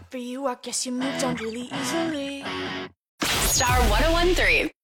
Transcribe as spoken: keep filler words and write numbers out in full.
for you, I guess you moved on really easily. Star one oh one three.